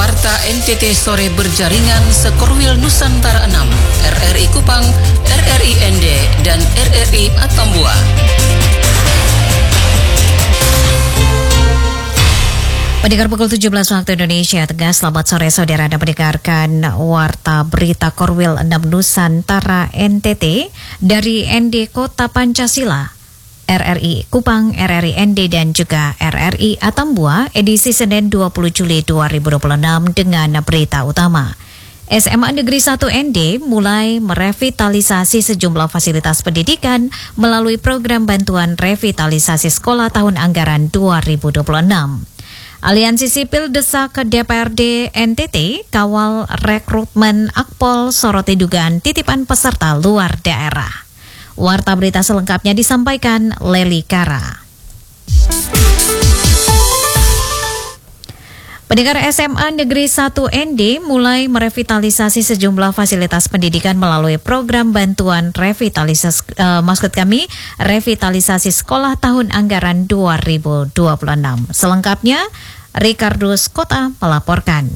Warta NTT Sore berjaringan Sekorwil Nusantara 6, RRI Kupang, RRI ND, dan RRI Atambua. Pendengar pukul 17 waktu Indonesia Tengah, selamat sore saudara, Anda mendengarkan Warta Berita Korwil 6 Nusantara NTT dari ND Kota Pancasila, RRI Kupang, RRI ND, dan juga RRI Atambua, edisi Senin 20 Juli 2026 dengan berita utama. SMA Negeri 1 ND mulai merevitalisasi sejumlah fasilitas pendidikan melalui program bantuan revitalisasi sekolah tahun anggaran 2026. Aliansi Sipil desak ke DPRD NTT kawal rekrutmen Akpol soroti dugaan titipan peserta luar daerah. Warta berita selengkapnya disampaikan Leli Kara. Pendengar, SMA Negeri 1 ND mulai merevitalisasi sejumlah fasilitas pendidikan melalui program bantuan revitalisasi sekolah tahun anggaran 2026. Selengkapnya, Ricardus Kota melaporkan.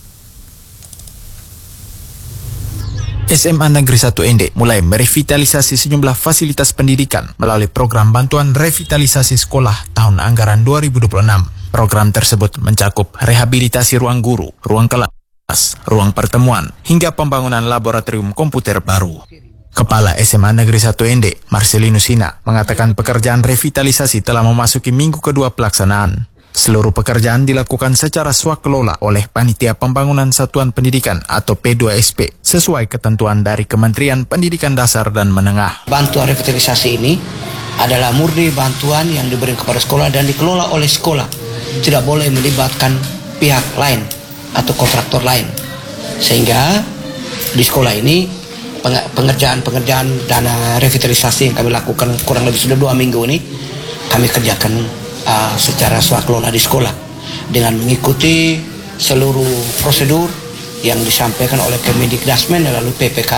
SMA Negeri 1 ND mulai merevitalisasi sejumlah fasilitas pendidikan melalui program bantuan revitalisasi sekolah tahun anggaran 2026. Program tersebut mencakup rehabilitasi ruang guru, ruang kelas, ruang pertemuan, hingga pembangunan laboratorium komputer baru. Kepala SMA Negeri 1 ND, Marcelinus Hina, mengatakan pekerjaan revitalisasi telah memasuki minggu kedua pelaksanaan. Seluruh pekerjaan dilakukan secara swakelola oleh Panitia Pembangunan Satuan Pendidikan atau P2SP sesuai ketentuan dari Kementerian Pendidikan Dasar dan Menengah. Bantuan revitalisasi ini adalah murni bantuan yang diberikan kepada sekolah dan dikelola oleh sekolah. Tidak boleh melibatkan pihak lain atau kontraktor lain. Sehingga di sekolah ini pengerjaan dana revitalisasi yang kami lakukan kurang lebih sudah 2 minggu ini kami kerjakan secara swakelola di sekolah dengan mengikuti seluruh prosedur yang disampaikan oleh Kemendikdasmen lalu PPK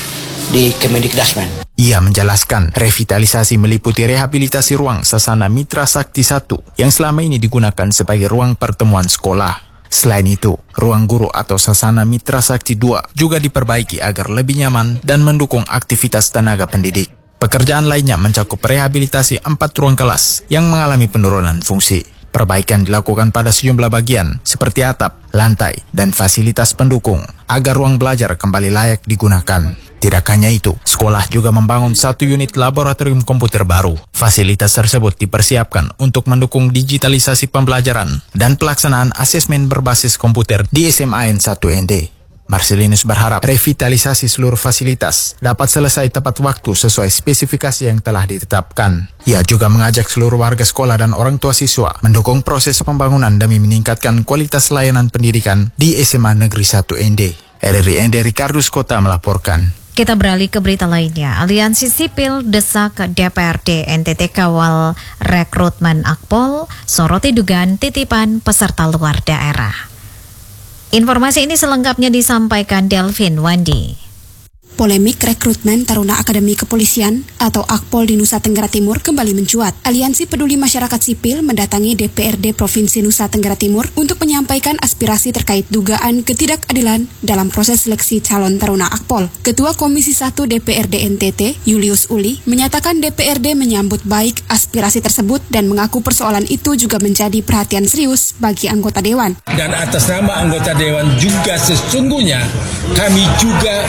di Kemendikdasmen. Ia menjelaskan revitalisasi meliputi rehabilitasi ruang Sasana Mitra Sakti 1 yang selama ini digunakan sebagai ruang pertemuan sekolah. Selain itu, ruang guru atau Sasana Mitra Sakti 2 juga diperbaiki agar lebih nyaman dan mendukung aktivitas tenaga pendidik. Pekerjaan lainnya mencakup rehabilitasi 4 ruang kelas yang mengalami penurunan fungsi. Perbaikan dilakukan pada sejumlah bagian seperti atap, lantai, dan fasilitas pendukung agar ruang belajar kembali layak digunakan. Tidak hanya itu, sekolah juga membangun 1 unit laboratorium komputer baru. Fasilitas tersebut dipersiapkan untuk mendukung digitalisasi pembelajaran dan pelaksanaan asesmen berbasis komputer di SMA N1 ND. Marcelinus berharap revitalisasi seluruh fasilitas dapat selesai tepat waktu sesuai spesifikasi yang telah ditetapkan. Ia juga mengajak seluruh warga sekolah dan orang tua siswa mendukung proses pembangunan demi meningkatkan kualitas layanan pendidikan di SMA Negeri 1 ND. RRI ND Ricardus Kota melaporkan. Kita beralih ke berita lainnya. Aliansi Sipil desak DPRD NTT kawal rekrutmen Akpol soroti dugaan titipan peserta luar daerah. Informasi ini selengkapnya disampaikan Delvin Wandi. Polemik rekrutmen Taruna Akademi Kepolisian atau Akpol di Nusa Tenggara Timur kembali mencuat. Aliansi Peduli Masyarakat Sipil mendatangi DPRD Provinsi Nusa Tenggara Timur untuk menyampaikan aspirasi terkait dugaan ketidakadilan dalam proses seleksi calon Taruna Akpol. Ketua Komisi 1 DPRD NTT, Julius Uli, menyatakan DPRD menyambut baik aspirasi tersebut dan mengaku persoalan itu juga menjadi perhatian serius bagi anggota Dewan. Dan atas nama anggota Dewan juga sesungguhnya kami juga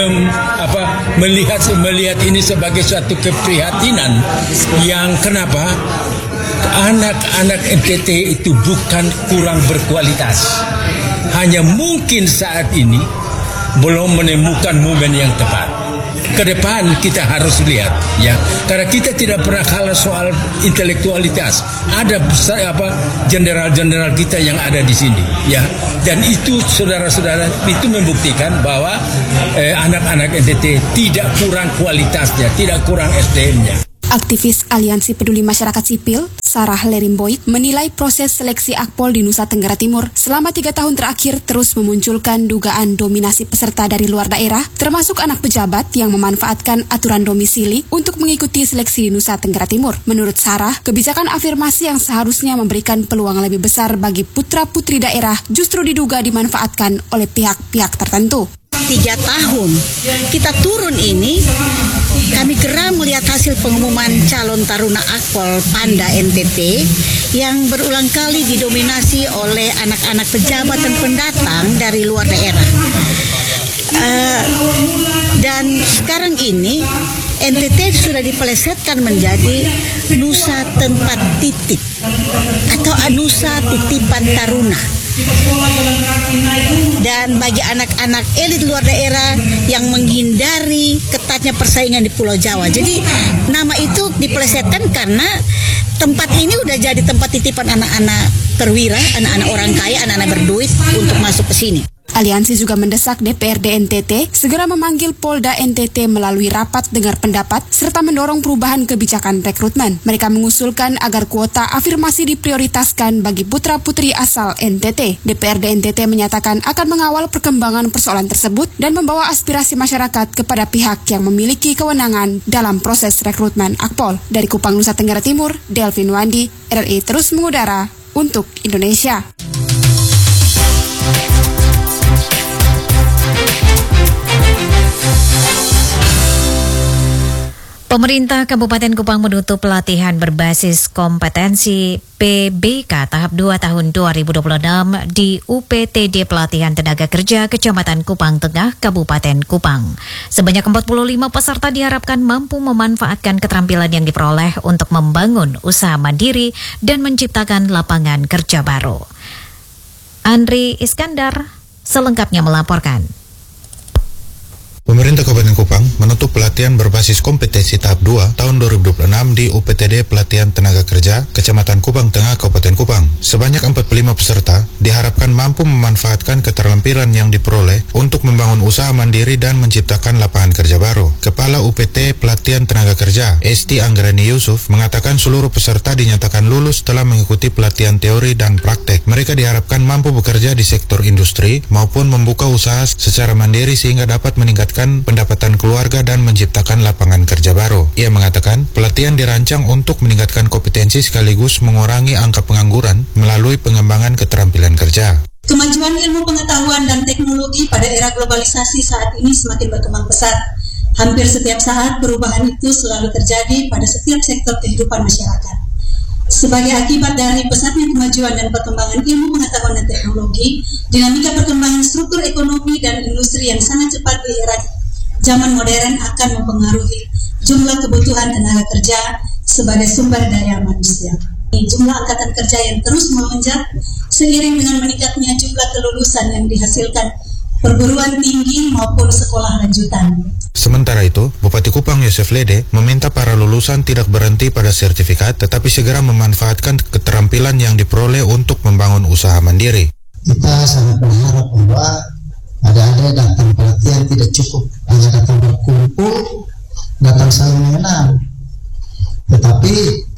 melihat ini sebagai suatu keprihatinan yang kenapa anak-anak NTT itu bukan kurang berkualitas, hanya mungkin saat ini belum menemukan momen yang tepat. Ke depan kita harus lihat ya, karena kita tidak pernah kalah soal intelektualitas. Ada jenderal-jenderal kita yang ada di sini ya, dan itu saudara-saudara itu membuktikan bahwa anak-anak NTT tidak kurang kualitasnya, tidak kurang SDM-nya. Aktivis Aliansi Peduli Masyarakat Sipil, Sarah Lerimboit, menilai proses seleksi Akpol di Nusa Tenggara Timur selama 3 tahun terakhir terus memunculkan dugaan dominasi peserta dari luar daerah, termasuk anak pejabat yang memanfaatkan aturan domisili untuk mengikuti seleksi di Nusa Tenggara Timur. Menurut Sarah, kebijakan afirmasi yang seharusnya memberikan peluang lebih besar bagi putra-putri daerah justru diduga dimanfaatkan oleh pihak-pihak tertentu. 3 tahun kita turun ini, kami geram melihat hasil pengumuman calon taruna Akpol Panda NTT yang berulang kali didominasi oleh anak-anak pejabat dan pendatang dari luar daerah. Dan sekarang ini NTT sudah dipelesetkan menjadi Nusa Tempat Titip atau Nusa Titipan Taruna. Dan bagi anak-anak elit luar daerah yang menghindari ketatnya persaingan di Pulau Jawa. Jadi nama itu dipelesetkan karena tempat ini udah jadi tempat titipan anak-anak perwira, anak-anak orang kaya, anak-anak berduit untuk masuk ke sini. Aliansi juga mendesak DPRD NTT segera memanggil Polda NTT melalui rapat dengar pendapat serta mendorong perubahan kebijakan rekrutmen. Mereka mengusulkan agar kuota afirmasi diprioritaskan bagi putra-putri asal NTT. DPRD NTT menyatakan akan mengawal perkembangan persoalan tersebut dan membawa aspirasi masyarakat kepada pihak yang memiliki kewenangan dalam proses rekrutmen Akpol. Dari Kupang, Nusa Tenggara Timur, Delvin Wandi, RRI terus mengudara untuk Indonesia. Pemerintah Kabupaten Kupang menutup pelatihan berbasis kompetensi PBK tahap 2 tahun 2026 di UPTD Pelatihan Tenaga Kerja Kecamatan Kupang Tengah, Kabupaten Kupang. Sebanyak 45 peserta diharapkan mampu memanfaatkan keterampilan yang diperoleh untuk membangun usaha mandiri dan menciptakan lapangan kerja baru. Andri Iskandar selengkapnya melaporkan. Pemerintah Kabupaten Kupang menutup pelatihan berbasis kompetensi tahap 2 tahun 2026 di UPTD Pelatihan Tenaga Kerja Kecamatan Kupang Tengah, Kabupaten Kupang. Sebanyak 45 peserta diharapkan mampu memanfaatkan keterampilan yang diperoleh untuk membangun usaha mandiri dan menciptakan lapangan kerja baru. Kepala UPT Pelatihan Tenaga Kerja, Esti Anggrani Yusuf, mengatakan seluruh peserta dinyatakan lulus setelah mengikuti pelatihan teori dan praktek. Mereka diharapkan mampu bekerja di sektor industri maupun membuka usaha secara mandiri sehingga dapat meningkatkan pendapatan keluarga dan menciptakan lapangan kerja baru. Ia mengatakan, pelatihan dirancang untuk meningkatkan kompetensi sekaligus mengurangi angka pengangguran melalui pengembangan keterampilan kerja. Kemajuan ilmu pengetahuan dan teknologi pada era globalisasi saat ini semakin berkembang pesat. Hampir setiap saat perubahan itu selalu terjadi pada setiap sektor kehidupan masyarakat. Sebagai akibat dari pesatnya kemajuan dan perkembangan ilmu pengetahuan dan teknologi, dinamika perkembangan struktur ekonomi dan industri yang sangat cepat di era zaman modern akan mempengaruhi jumlah kebutuhan tenaga kerja sebagai sumber daya manusia. Jumlah angkatan kerja yang terus melonjak seiring dengan meningkatnya jumlah kelulusan yang dihasilkan perguruan tinggi maupun sekolah lanjutan. Sementara itu, Bupati Kupang Yosef Lede meminta para lulusan tidak berhenti pada sertifikat tetapi segera memanfaatkan keterampilan yang diperoleh untuk membangun usaha mandiri. Kita sangat berharap bahwa ada datang pelatihan tidak cukup hanya datang berkumpul, datang saling mengenal. Tetapi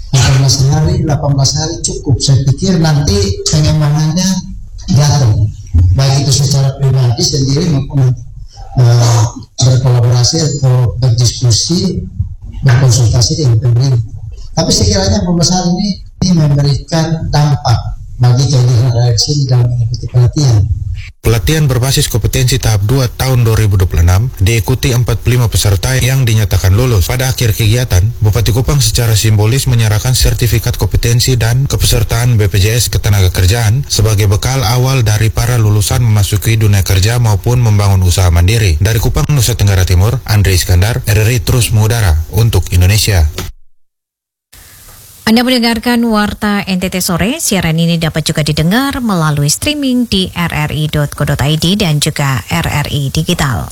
18 hari cukup. Saya pikir nanti pengembangannya jatuh. Baik itu secara pribadi sendiri maupun berkolaborasi atau berdiskusi, berkonsultasi dengan pemerintah. Tapi sekiranya pembahasan ini memberikan dampak bagi kehidupan rakyat sini dalam mengikuti pelatihan. Pelatihan berbasis kompetensi tahap 2 tahun 2026 diikuti 45 peserta yang dinyatakan lulus. Pada akhir kegiatan, Bupati Kupang secara simbolis menyerahkan sertifikat kompetensi dan kepesertaan BPJS Ketenagakerjaan sebagai bekal awal dari para lulusan memasuki dunia kerja maupun membangun usaha mandiri. Dari Kupang, Nusa Tenggara Timur, Andri Iskandar, RRI terus mengudara untuk Indonesia. Anda mendengarkan Warta NTT Sore. Siaran ini dapat juga didengar melalui streaming di rri.co.id dan juga RRI Digital.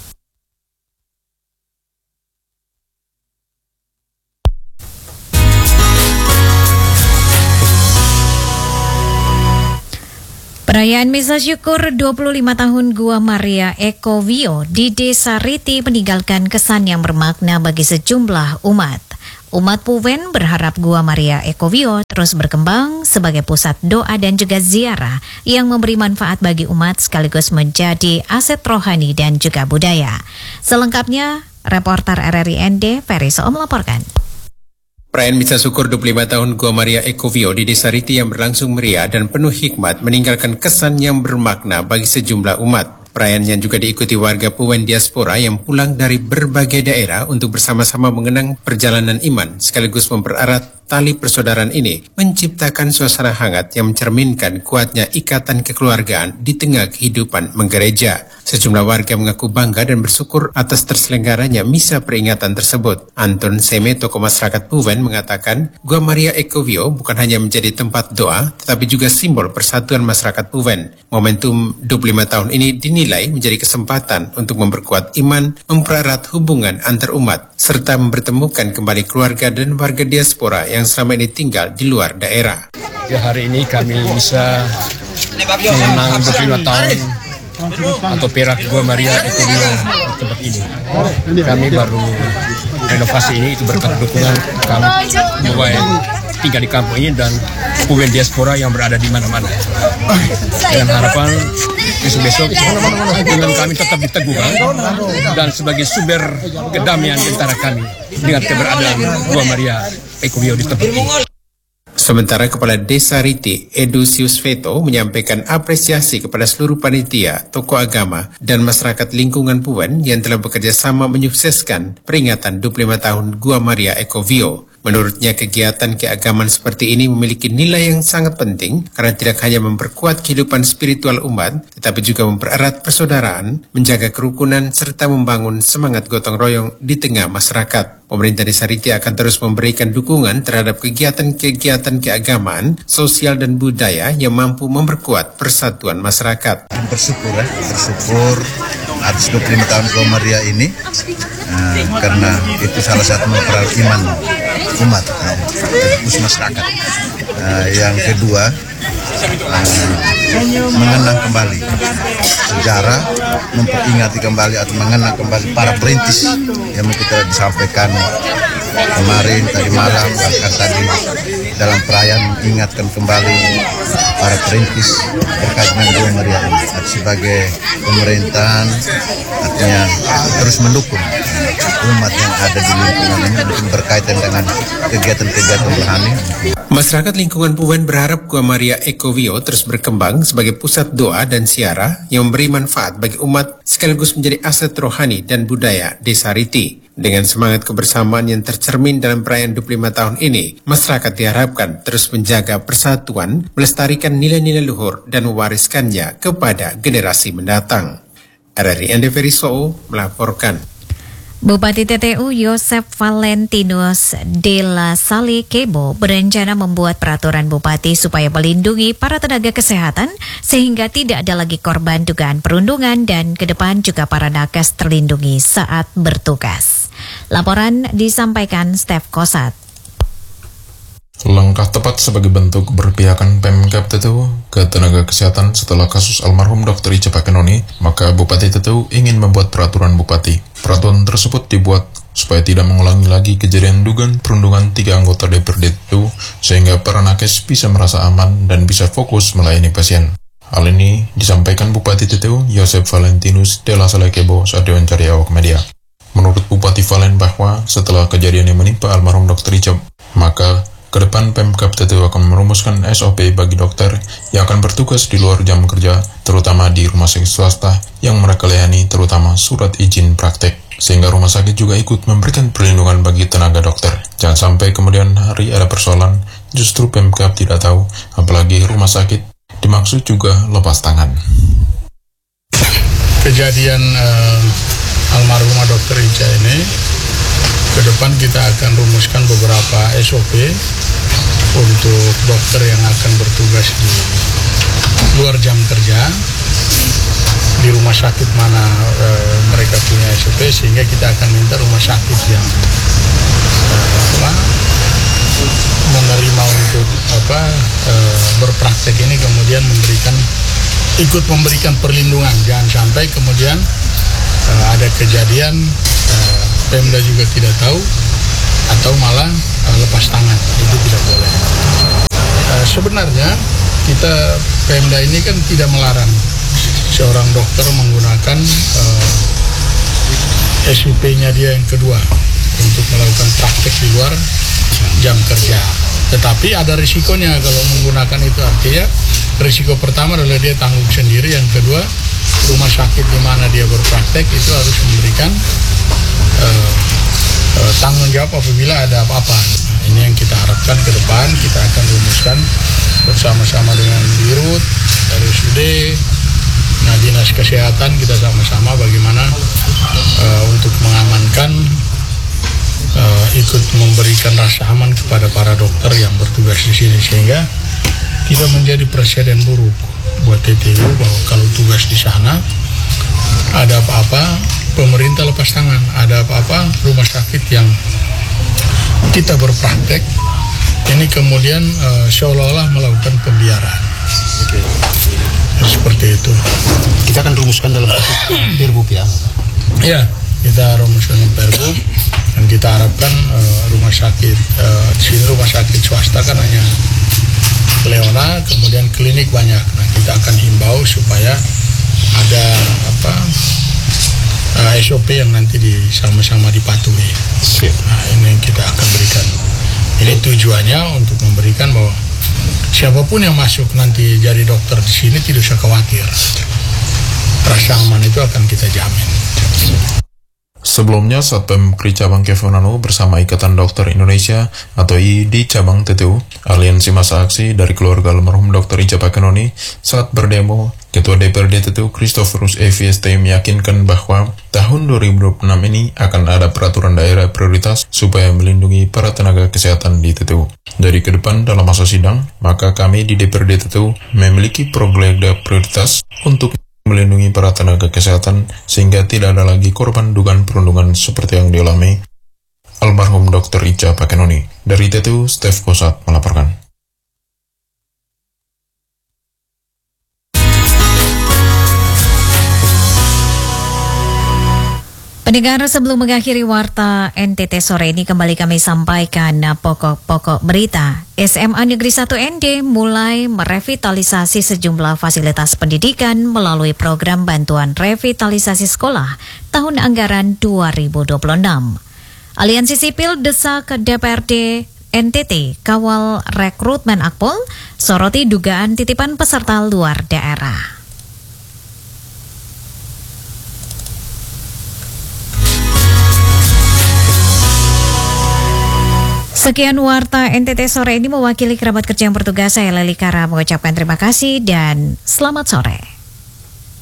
Perayaan Misa Syukur 25 tahun Gua Maria Eko Wio di Desa Riti meninggalkan kesan yang bermakna bagi sejumlah umat. Umat Puwen berharap Gua Maria Ecovio terus berkembang sebagai pusat doa dan juga ziarah yang memberi manfaat bagi umat sekaligus menjadi aset rohani dan juga budaya. Selengkapnya, reporter RRI ND Ferry Soom melaporkan. Perayaan Misa Syukur 25 tahun Gua Maria Ecovio di Desa Riti yang berlangsung meriah dan penuh hikmat meninggalkan kesan yang bermakna bagi sejumlah umat. Perayaan yang juga diikuti warga Puwen diaspora yang pulang dari berbagai daerah untuk bersama-sama mengenang perjalanan iman sekaligus mempererat tali persaudaraan ini, menciptakan suasana hangat yang mencerminkan kuatnya ikatan kekeluargaan di tengah kehidupan menggereja. Sejumlah warga mengaku bangga dan bersyukur atas terselenggaranya misa peringatan tersebut. Anton Seme, tokoh masyarakat Puwen, mengatakan Gua Maria Ecovio bukan hanya menjadi tempat doa, tetapi juga simbol persatuan masyarakat Puwen. Momentum 25 tahun ini dinilai menjadi kesempatan untuk memperkuat iman, mempererat hubungan antar umat, serta mempertemukan kembali keluarga dan warga diaspora yang selama ini tinggal di luar daerah. Ya, hari ini kami bisa mengenang 25 tahun atau perak Gua Maria Ecovio di tempat ini. Kami baru renovasi ini itu berkat dukungan kami bahwa tinggal di kampung ini dan Puwen diaspora yang berada di mana-mana. Dengan harapan besok-besok hubungan kami tetap diteguhkan dan sebagai sumber kedamaian antara kami dengan keberadaan Gua Maria Ecovio di tempat ini. Sementara Kepala Desa Riti, Edusius Veto, menyampaikan apresiasi kepada seluruh panitia, tokoh agama, dan masyarakat lingkungan Puwen yang telah bekerja sama menyukseskan peringatan 25 tahun Gua Maria Ecovio. Menurutnya, kegiatan keagamaan seperti ini memiliki nilai yang sangat penting karena tidak hanya memperkuat kehidupan spiritual umat, tetapi juga mempererat persaudaraan, menjaga kerukunan, serta membangun semangat gotong royong di tengah masyarakat. Pemerintah Desa Riti akan terus memberikan dukungan terhadap kegiatan-kegiatan keagamaan, sosial dan budaya yang mampu memperkuat persatuan masyarakat. Bersyukur atas 25 tahun Gua Maria ini karena itu salah satu mempererat iman umat, khusus masyarakat. Yang kedua, mengenang kembali sejarah, memperingati kembali atau mengenang kembali para perintis yang kita disampaikan kemarin, tadi malam, bahkan tadi dalam perayaan mengingatkan kembali para perintis terkait dengan Gua Maria ini. Sebagai pemerintahan artinya terus mendukung umat yang ada di lingkungan ini mungkin berkaitan dengan kegiatan-kegiatan rohani. Masyarakat lingkungan Puwen berharap Gua Maria Ecovio terus berkembang sebagai pusat doa dan ziarah yang memberi manfaat bagi umat sekaligus menjadi aset rohani dan budaya Desa Riti. Dengan semangat kebersamaan yang tercermin dalam perayaan 25 tahun ini, masyarakat diharapkan terus menjaga persatuan, melestarikan nilai-nilai luhur dan mewariskannya kepada generasi mendatang. RRI ND Ferry Soom melaporkan. Bupati TTU Yosef Valentinus de la Salle Kebo berencana membuat peraturan bupati supaya melindungi para tenaga kesehatan sehingga tidak ada lagi korban dugaan perundungan dan ke depan juga para nakes terlindungi saat bertugas. Laporan disampaikan Steph Kosat. Langkah tepat sebagai bentuk berpihakan Pemkab TTU ke tenaga kesehatan setelah kasus almarhum Dr. Ica Pakenoni, maka Bupati TTU ingin membuat peraturan bupati. Peraturan tersebut dibuat supaya tidak mengulangi lagi kejadian dugaan perundungan 3 anggota DPRD TTU sehingga para nakes bisa merasa aman dan bisa fokus melayani pasien. Hal ini disampaikan Bupati TTU Yosef Valentinus de la Salle Kebo saat diwawancara awak media. Menurut Bupati Valen bahwa setelah kejadian yang menimpa almarhum Dr. Ica, maka ke depan Pemkab TTU akan merumuskan SOP bagi dokter yang akan bertugas di luar jam kerja, terutama di rumah sakit swasta yang mereka layani, terutama surat izin praktek. Sehingga rumah sakit juga ikut memberikan perlindungan bagi tenaga dokter. Jangan sampai kemudian hari ada persoalan, justru Pemkab tidak tahu, apalagi rumah sakit dimaksud juga lepas tangan. Kejadian almarhumah Dr. Ica ini, ke depan kita akan rumuskan beberapa SOP untuk dokter yang akan bertugas di luar jam kerja di rumah sakit mana mereka punya SOP, sehingga kita akan minta rumah sakit yang menerima untuk berpraktek ini kemudian ikut memberikan perlindungan. Jangan sampai kemudian ada kejadian Pemda juga tidak tahu, atau malah lepas tangan, itu tidak boleh. Sebenarnya kita Pemda ini kan tidak melarang seorang dokter menggunakan SIP-nya dia yang kedua untuk melakukan praktek di luar jam kerja. Tetapi ada risikonya kalau menggunakan itu, artinya risiko pertama adalah dia tanggung sendiri, yang kedua rumah sakit di mana dia berpraktek itu harus memberikan tanggung jawab apabila ada apa-apa. Ini yang kita harapkan ke depan, kita akan rumuskan bersama-sama dengan Dirut, RSUD, nah Dinas Kesehatan, kita sama-sama bagaimana untuk mengamankan, ikut memberikan rasa aman kepada para dokter yang bertugas di sini, sehingga tidak menjadi presiden buruk buat TTU bahwa kalau tugas di sana ada apa-apa pemerintah lepas tangan, ada apa-apa rumah sakit yang kita berpraktek ini kemudian seolah-olah melakukan pembiaran. Seperti itu. Kita akan rumuskan dalam Pergub ya? Ya, kita rumuskan Pergub dan kita harapkan rumah sakit di sini rumah sakit swasta kan hanya Leona, kemudian klinik banyak. Nah, kita akan himbau supaya ada SOP yang nanti sama-sama dipatuhi. Nah, ini yang kita akan berikan. Ini tujuannya untuk memberikan bahwa siapapun yang masuk nanti jadi dokter di sini tidak usah khawatir. Rasa aman itu akan kita jamin. Sebelumnya, Satpem Kri Cabang Kefonano bersama Ikatan Dokter Indonesia atau IID Cabang TTU, Aliansi Masa Aksi dari keluarga almarhum Dr. Ica Pakenoni saat berdemo, Ketua DPRD TTU Christophorus EVST meyakinkan bahwa tahun 2026 ini akan ada peraturan daerah prioritas supaya melindungi para tenaga kesehatan di TTU. Dari ke depan dalam masa sidang, maka kami di DPRD TTU memiliki prolegda prioritas untuk melindungi para tenaga kesehatan sehingga tidak ada lagi korban dugaan perundungan seperti yang dialami almarhum Dr. Ica Pakenoni. Dari TTU, Stef Kosat melaporkan. Pendengar, sebelum mengakhiri Warta NTT sore ini kembali kami sampaikan pokok-pokok berita. SMA Negeri 1 ND mulai merevitalisasi sejumlah fasilitas pendidikan melalui program bantuan revitalisasi sekolah tahun anggaran 2026. Aliansi Sipil desak DPRD NTT kawal rekrutmen Akpol, soroti dugaan titipan peserta luar daerah. Sekian Warta NTT sore ini, mewakili kerabat kerja yang bertugas, saya Leli Kara mengucapkan terima kasih dan selamat sore.